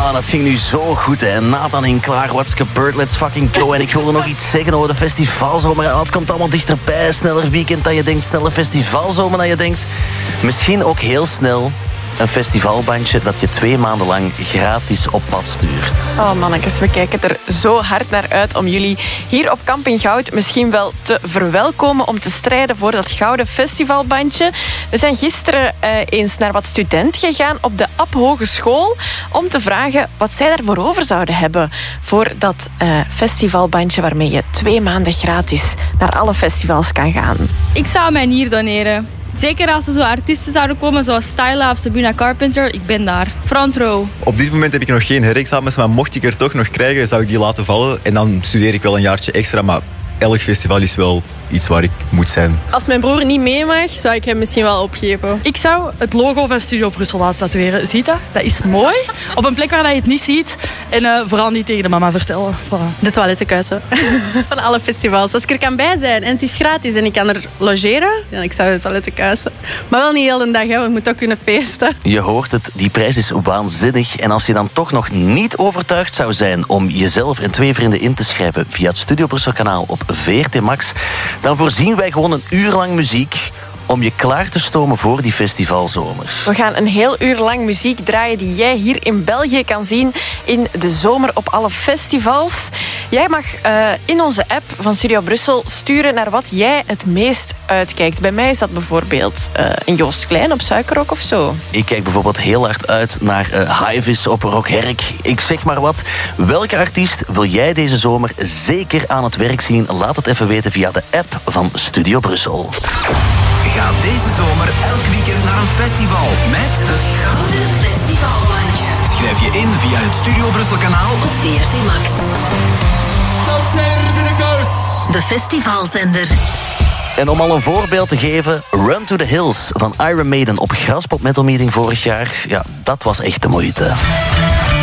Oh, dat ging nu zo goed, hè. Nathan hing klaar, what's Bird, let's fucking go. En ik wilde nog iets zeggen over de festivalzomer. Het komt allemaal dichterbij, sneller weekend dan je denkt, sneller festivalzomer dan je denkt. Misschien ook heel snel een festivalbandje dat je 2 maanden lang gratis op pad stuurt. Oh mannetjes, we kijken er zo hard naar uit om jullie hier op Camping Goud misschien wel te verwelkomen om te strijden voor dat gouden festivalbandje. We zijn gisteren eens naar wat studenten gegaan op de App Hogeschool om te vragen wat zij daarvoor over zouden hebben voor dat festivalbandje waarmee je 2 maanden gratis naar alle festivals kan gaan. Ik zou mij hier doneren. Zeker als er zo artiesten zouden komen zoals Styla of Sabrina Carpenter, ik ben daar. Front row. Op dit moment heb ik nog geen herexamens, maar mocht ik er toch nog krijgen, zou ik die laten vallen. En dan studeer ik wel een jaartje extra, maar elk festival is wel iets waar ik moet zijn. Als mijn broer niet mee mag, zou ik hem misschien wel opgeven. Ik zou het logo van Studio Brussel laten tatoeëren. Ziet dat? Dat is mooi. Op een plek waar je het niet ziet. En vooral niet tegen de mama vertellen. Voilà. De toilettenkuisen. Van alle festivals. Als ik er kan bij zijn en het is gratis en ik kan er logeren, dan ik zou de toilettenkuisen. Maar wel niet heel de dag, hè. We moeten ook kunnen feesten. Je hoort het, die prijs is waanzinnig. En als je dan toch nog niet overtuigd zou zijn om jezelf en 2 vrienden in te schrijven via het Studio Brussel kanaal op VRT Max, dan voorzien wij gewoon een uur lang muziek om je klaar te stomen voor die festivalzomer. We gaan een heel uur lang muziek draaien die jij hier in België kan zien in de zomer op alle festivals. Jij mag in onze app van Studio Brussel sturen naar wat jij het meest uitkijkt. Bij mij is dat bijvoorbeeld een Joost Klein op Suikerrok of zo. Ik kijk bijvoorbeeld heel hard uit naar Hivis op Rockherk. Ik zeg maar wat. Welke artiest wil jij deze zomer zeker aan het werk zien? Laat het even weten via de app van Studio Brussel. Ga deze zomer elk weekend naar een festival met het Gouden Festivalbandje. Schrijf je in via het Studio Brussel kanaal op VRT Max. Dat zijn binnenkort. De festivalzender. En om al een voorbeeld te geven, Run to the Hills van Iron Maiden op Graspop Metal Meeting vorig jaar. Ja, dat was echt de moeite.